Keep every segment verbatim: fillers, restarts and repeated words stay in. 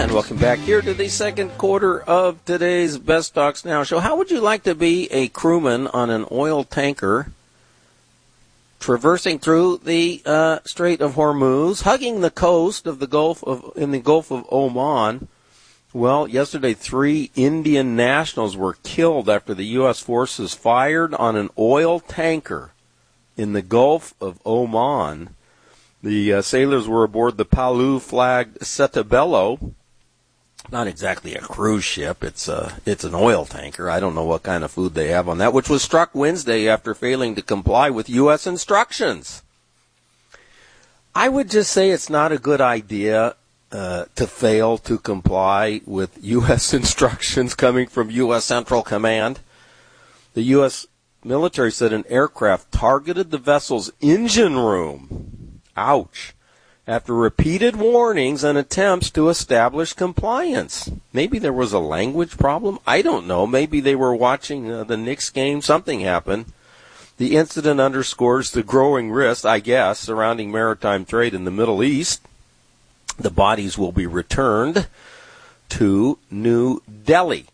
And welcome back here to the second quarter of today's Best Stocks Now show. How would you like to be a crewman on an oil tanker traversing through the uh, Strait of Hormuz, hugging the coast of the Gulf of in the Gulf of Oman? Well, yesterday three Indian nationals were killed after the U S forces fired on an oil tanker in the Gulf of Oman. The uh, sailors were aboard the Palau-flagged Setabelo. Not exactly a cruise ship. It's a, it's an oil tanker. I don't know what kind of food they have on that, which was struck Wednesday after failing to comply with U S instructions. I would just say it's not a good idea uh, to fail to comply with U S instructions coming from U S Central Command. The U S military said an aircraft targeted the vessel's engine room. Ouch. After repeated warnings and attempts to establish compliance. Maybe there was a language problem. I don't know. Maybe they were watching uh, the Knicks game. Something happened. The incident underscores the growing risk, I guess, surrounding maritime trade in the Middle East. The bodies will be returned to New Delhi.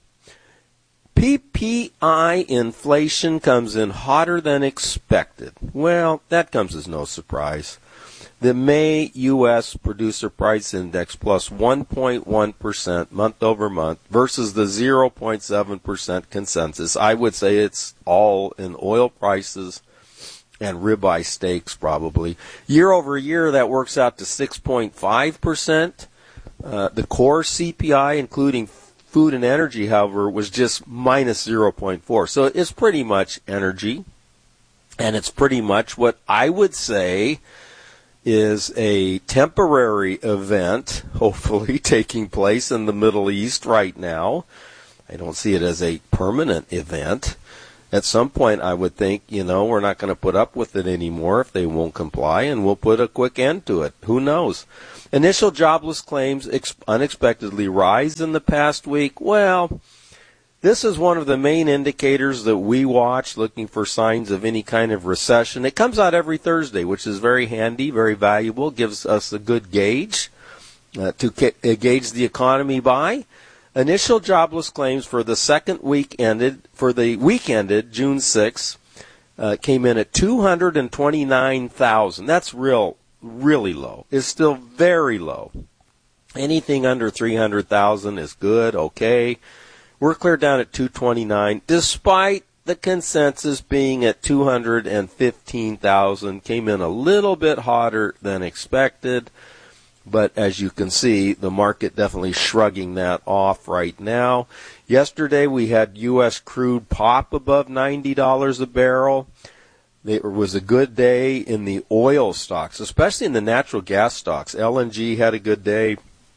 P P I inflation comes in hotter than expected. Well, that comes as no surprise. The May U S Producer Price Index plus one point one percent month over month versus the zero point seven percent consensus. I would say it's all in oil prices and ribeye steaks probably. Year over year, that works out to six point five percent. Uh, the core C P I, including food and energy, however, was just minus zero point four. So it's pretty much energy, and it's pretty much what I would say is a temporary event, hopefully, taking place in the Middle East right now. I don't see it as a permanent event. At some point, I would think, you know, we're not going to put up with it anymore if they won't comply, and we'll put a quick end to it. Who knows? Initial jobless claims ex- unexpectedly rise in the past week. Well, this is one of the main indicators that we watch looking for signs of any kind of recession. It comes out every Thursday, which is very handy, very valuable, gives us a good gauge uh, to ca- uh, gauge the economy by. Initial jobless claims for the second week ended, for the week ended June sixth, uh, came in at two hundred twenty-nine thousand. That's real, really low. It's still very low. Anything under three hundred thousand is good, okay. We're clear down at two twenty-nine, despite the consensus being at two hundred fifteen thousand. Came in a little bit hotter than expected, but as you can see, the market definitely shrugging that off right now. Yesterday, we had U S crude pop above ninety dollars a barrel. It was a good day in the oil stocks, especially in the natural gas stocks. L N G had a good day.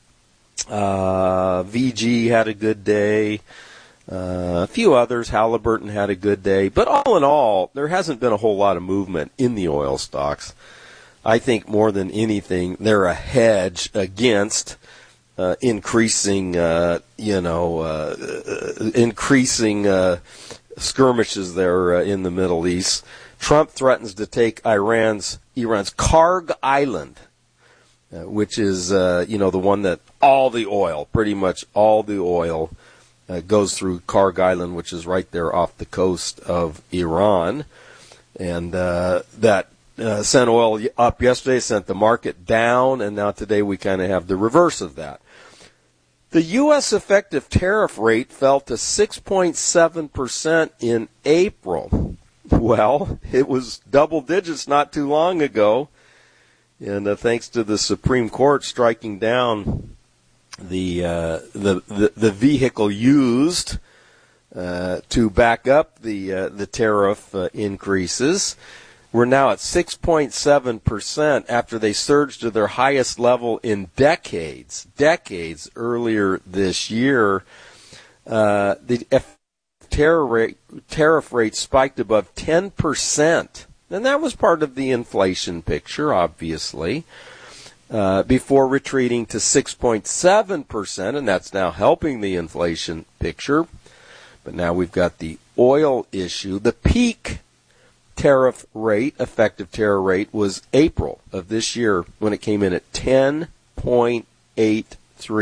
Uh, V G had a good day. Uh, a few others, Halliburton had a good day. But all in all, there hasn't been a whole lot of movement in the oil stocks. I think more than anything, they're a hedge against uh, increasing, uh, you know, uh, uh, increasing uh, skirmishes there uh, in the Middle East. Trump threatens to take Iran's Iran's Karg Island, Uh, which is, uh, you know, the one that all the oil, pretty much all the oil, uh, goes through Karg Island, which is right there off the coast of Iran. And uh, that uh, sent oil up yesterday, sent the market down, and now today we kind of have the reverse of that. The U S effective tariff rate fell to six point seven percent in April. Well, it was double digits not too long ago. And uh, thanks to the Supreme Court striking down the uh, the, the the vehicle used uh, to back up the uh, the tariff uh, increases, we're now at six point seven percent after they surged to their highest level in decades, decades earlier this year. Uh, the tariff rate, tariff rate spiked above ten percent. And that was part of the inflation picture, obviously, uh, before retreating to six point seven percent, and that's now helping the inflation picture. But now we've got the oil issue. The peak tariff rate, effective tariff rate, was April of this year when it came in at ten point eight three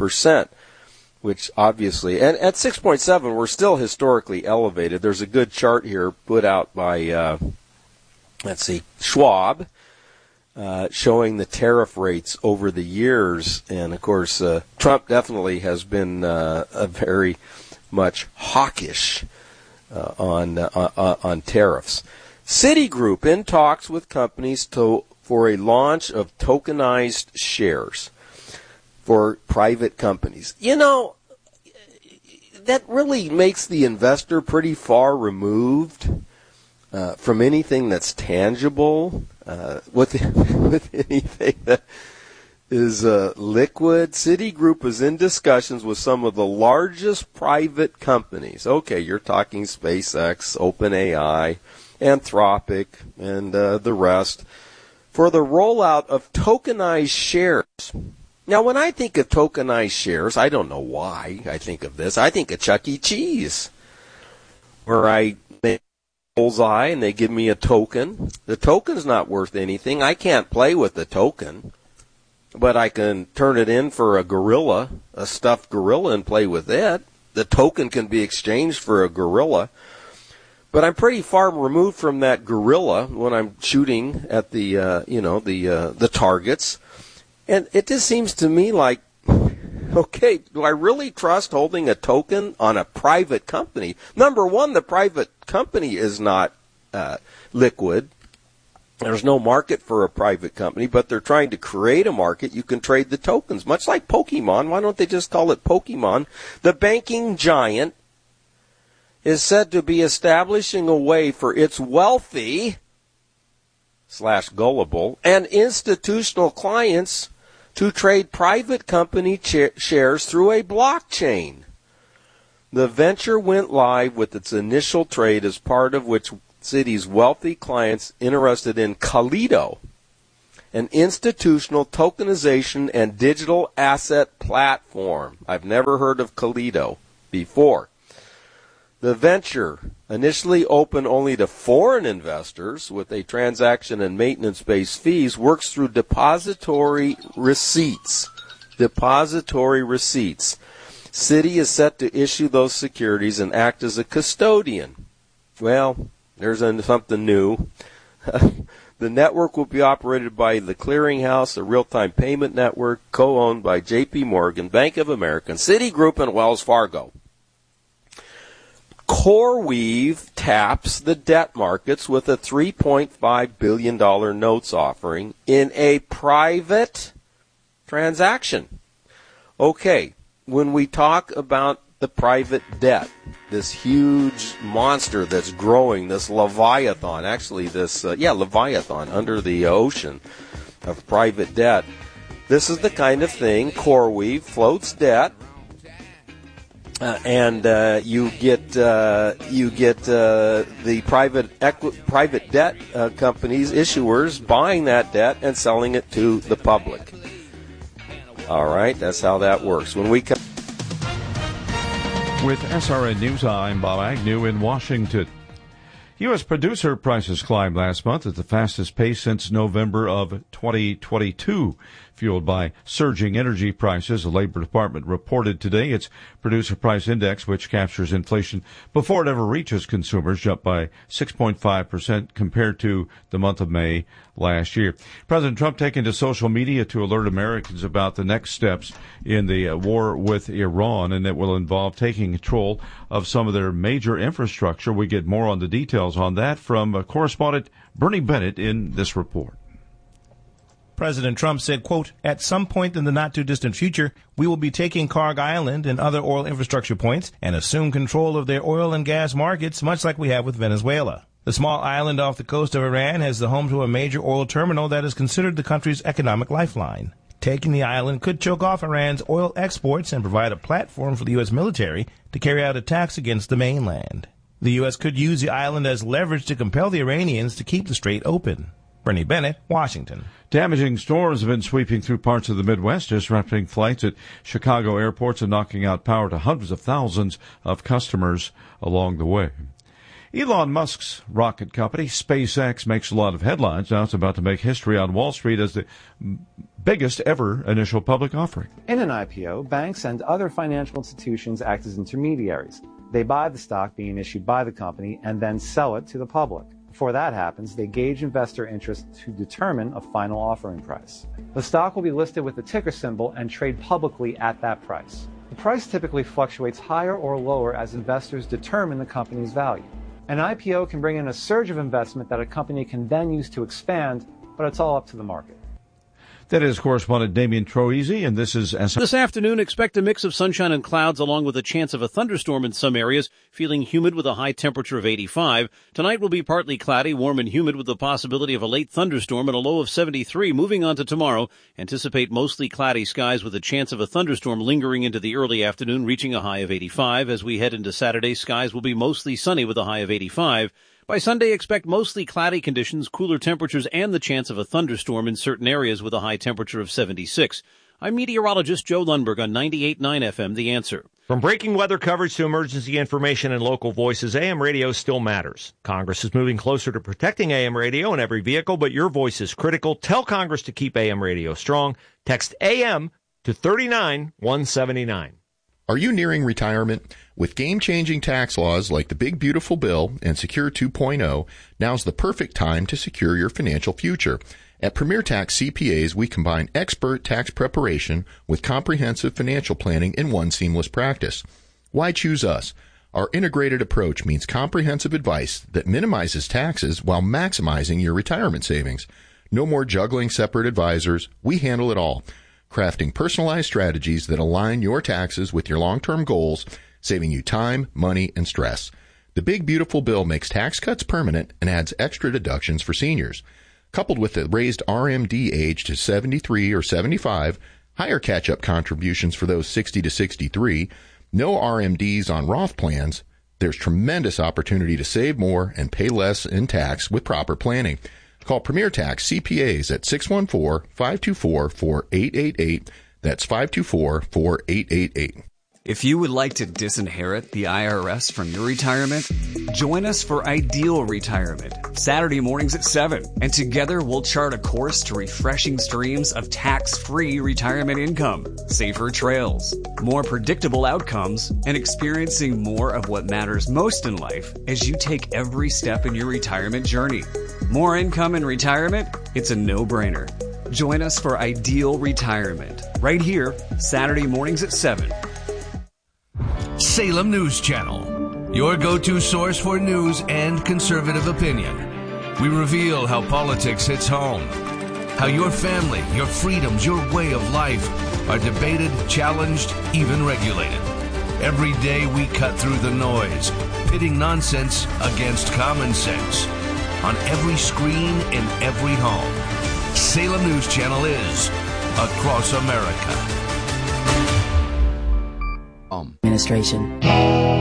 percent, which obviously, and at six point seven, we're still historically elevated. There's a good chart here put out by, uh, let's see, Schwab, uh, showing the tariff rates over the years. And, of course, uh, Trump definitely has been uh, a very much hawkish uh, on, uh, on tariffs. Citigroup in talks with companies to for a launch of tokenized shares for private companies. You know, that really makes the investor pretty far removed uh, from anything that's tangible, uh, with, with anything that is uh, liquid. Citigroup is in discussions with some of the largest private companies. Okay, you're talking SpaceX, OpenAI, Anthropic, and uh, the rest, for the rollout of tokenized shares. Now, when I think of tokenized shares, I don't know why I think of this. I think of Chuck E. Cheese, where I make a bullseye and they give me a token. The token's not worth anything. I can't play with the token, but I can turn it in for a gorilla, a stuffed gorilla, and play with it. The token can be exchanged for a gorilla. But I'm pretty far removed from that gorilla when I'm shooting at the, uh, you know, the uh, the targets. And it just seems to me like, okay, do I really trust holding a token on a private company? Number one, the private company is not uh, liquid. There's no market for a private company, but they're trying to create a market. You can trade the tokens, much like Pokemon. Why don't they just call it Pokemon? The banking giant is said to be establishing a way for its wealthy slash gullible and institutional clients to trade private company ch- shares through a blockchain. The venture went live with its initial trade, as part of which Citi's wealthy clients interested in Kaleido, an institutional tokenization and digital asset platform. I've never heard of Kaleido before. The venture, initially open only to foreign investors with a transaction and maintenance-based fees, works through depository receipts. Depository receipts. Citi is set to issue those securities and act as a custodian. Well, there's something new. The network will be operated by the Clearinghouse, a real-time payment network co-owned by J P Morgan, Bank of America, Citigroup, and Wells Fargo. CoreWeave taps the debt markets with a three point five billion dollars notes offering in a private transaction. Okay, when we talk about the private debt, this huge monster that's growing, this Leviathan, actually this, uh, yeah, Leviathan under the ocean of private debt, this is the kind of thing CoreWeave floats debt. Uh, and uh, you get uh, you get uh, the private equi- private debt uh, companies, issuers, buying that debt and selling it to the public. All right, that's how that works. When we come with S R N News, I'm Bob Agnew in Washington. U S producer prices climbed last month at the fastest pace since November of twenty twenty-two, fueled by surging energy prices. The Labor Department reported today its producer price index, which captures inflation before it ever reaches consumers, jumped by six point five percent compared to the month of May last year. President Trump taking to social media to alert Americans about the next steps in the uh, war with Iran, and it will involve taking control of some of their major infrastructure. We get more on the details on that from uh, correspondent Bernie Bennett in this report. President Trump said, quote, "At some point in the not-too-distant future, we will be taking Karg Island and other oil infrastructure points and assume control of their oil and gas markets, much like we have with Venezuela. The small island off the coast of Iran has the home to a major oil terminal that is considered the country's economic lifeline. Taking the island could choke off Iran's oil exports and provide a platform for the U S military to carry out attacks against the mainland. The U S could use the island as leverage to compel the Iranians to keep the strait open." Bernie Bennett, Washington. Damaging storms have been sweeping through parts of the Midwest, disrupting flights at Chicago airports and knocking out power to hundreds of thousands of customers along the way. Elon Musk's rocket company, SpaceX, makes a lot of headlines. Now it's about to make history on Wall Street as the biggest ever initial public offering. In an I P O, banks and other financial institutions act as intermediaries. They buy the stock being issued by the company and then sell it to the public. Before that happens, they gauge investor interest to determine a final offering price. The stock will be listed with the ticker symbol and trade publicly at that price. The price typically fluctuates higher or lower as investors determine the company's value. An I P O can bring in a surge of investment that a company can then use to expand, but it's all up to the market. That is correspondent Damian Troisi, and this is S- This afternoon, expect a mix of sunshine and clouds along with a chance of a thunderstorm in some areas, feeling humid with a high temperature of eighty-five. Tonight will be partly cloudy, warm and humid with the possibility of a late thunderstorm and a low of seventy-three. Moving on to tomorrow, anticipate mostly cloudy skies with a chance of a thunderstorm lingering into the early afternoon, reaching a high of eighty-five. As we head into Saturday, skies will be mostly sunny with a high of eighty-five. By Sunday, expect mostly cloudy conditions, cooler temperatures, and the chance of a thunderstorm in certain areas with a high temperature of seventy-six. I'm meteorologist Joe Lundberg on ninety-eight point nine F M, The Answer. From breaking weather coverage to emergency information and local voices, A M radio still matters. Congress is moving closer to protecting A M radio in every vehicle, but your voice is critical. Tell Congress to keep A M radio strong. Text A M to thirty-nine one seventy-nine. Are you nearing retirement? With game-changing tax laws like the Big Beautiful Bill and Secure two point oh, now's the perfect time to secure your financial future. At Premier Tax C P As, we combine expert tax preparation with comprehensive financial planning in one seamless practice. Why choose us? Our integrated approach means comprehensive advice that minimizes taxes while maximizing your retirement savings. No more juggling separate advisors. We handle it all, crafting personalized strategies that align your taxes with your long-term goals, saving you time, money, and stress. The Big Beautiful Bill makes tax cuts permanent and adds extra deductions for seniors. Coupled with the raised R M D age to seventy-three or seventy-five, higher catch-up contributions for those sixty to sixty-three, no R M Ds on Roth plans, there's tremendous opportunity to save more and pay less in tax with proper planning. Call Premier Tax C P As at six one four, five two four, four eight eight eight. That's five two four, four eight eight eight. If you would like to disinherit the I R S from your retirement, join us for Ideal Retirement, Saturday mornings at seven. And together we'll chart a course to refreshing streams of tax-free retirement income, safer trails, more predictable outcomes, and experiencing more of what matters most in life as you take every step in your retirement journey. More income in retirement? It's a no-brainer. Join us for Ideal Retirement, right here, Saturday mornings at seven. Salem News Channel, your go-to source for news and conservative opinion. We reveal how politics hits home, how your family, your freedoms, your way of life are debated, challenged, even regulated. Every day we cut through the noise, pitting nonsense against common sense. On every screen, in every home. Salem News Channel is across America. Administration.